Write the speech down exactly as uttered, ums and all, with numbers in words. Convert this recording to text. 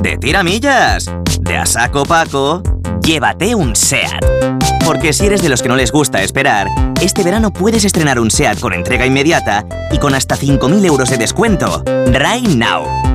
de tiramillas. De a saco Paco, llévate un SEAT. Porque si eres de los que no les gusta esperar, este verano puedes estrenar un SEAT con entrega inmediata y con hasta cinco mil euros de descuento. Right now.